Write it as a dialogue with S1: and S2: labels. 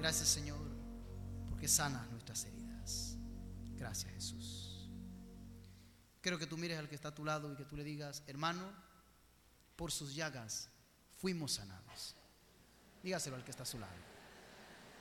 S1: Gracias, Señor, porque sanas nuestras heridas. Gracias, Jesús. Quiero que tú mires al que está a tu lado y que tú le digas: hermano, por sus llagas fuimos sanados. Dígaselo al que está a su lado.